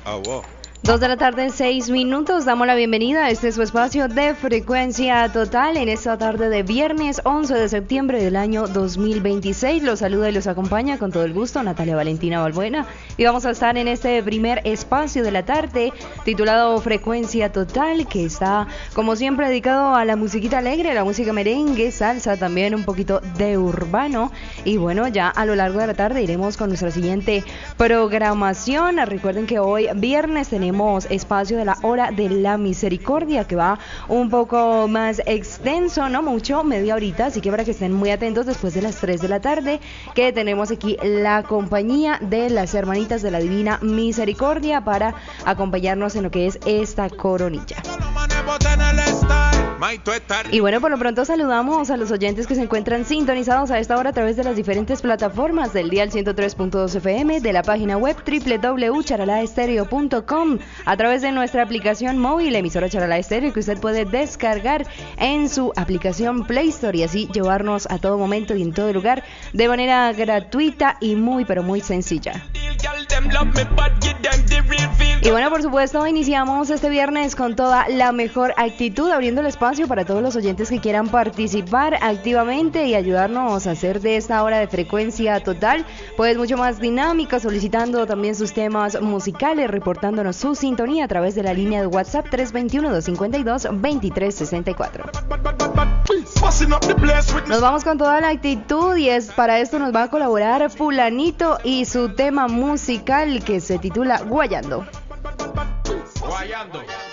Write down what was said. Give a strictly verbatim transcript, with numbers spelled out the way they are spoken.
Oh, wow. Dos de la tarde, seis minutos. Damos la bienvenida a este su espacio de Frecuencia Total en esta tarde de viernes once de septiembre del año dos mil veintiséis. Los saluda y los acompaña con todo el gusto Natalia Valentina Balbuena. Y vamos a estar en este primer espacio de la tarde titulado Frecuencia Total, que está como siempre dedicado a la musiquita alegre, la música merengue, salsa, también un poquito de urbano. Y bueno, ya a lo largo de la tarde iremos con nuestra siguiente programación. Recuerden que hoy viernes tenemos Tenemos espacio de la hora de la misericordia, que va un poco más extenso, no mucho, media horita, así que para que estén muy atentos después de las tres de la tarde, que tenemos aquí la compañía de las hermanitas de la Divina Misericordia para acompañarnos en lo que es esta coronilla. Y bueno, por lo pronto saludamos a los oyentes que se encuentran sintonizados a esta hora a través de las diferentes plataformas del dial ciento tres punto dos F M, de la página web doble u doble u doble u punto charalá estéreo punto com, a través de nuestra aplicación móvil, emisora Charalá Estéreo, que usted puede descargar en su aplicación Play Store y así llevarnos a todo momento y en todo lugar de manera gratuita y muy pero muy sencilla. Y bueno, por supuesto, iniciamos este viernes con toda la mejor actitud, abriendo el espacio para todos los oyentes que quieran participar activamente y ayudarnos a hacer de esta hora de Frecuencia Total pues mucho más dinámica, solicitando también sus temas musicales, reportándonos su sintonía a través de la línea de WhatsApp tres dos uno, dos cinco dos, dos tres seis cuatro. Nos vamos con toda la actitud y es para esto nos va a colaborar Fulanito y su tema musical que se titula Guayando. Guayando.